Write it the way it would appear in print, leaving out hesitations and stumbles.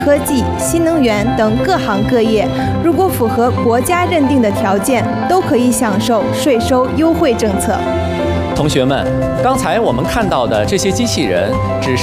科技、新能源等各行各业，如果符合国家认定的条件，都可以享受税收优惠政策。 同学们，刚才我们看到的这些机器人只是